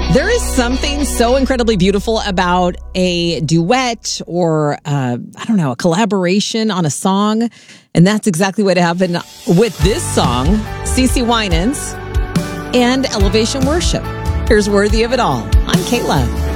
There is something so incredibly beautiful about a duet or, a collaboration on a song. And that's exactly what happened with this song, CeCe Winans and Elevation Worship. Here's Worthy of It All. I'm Kayla.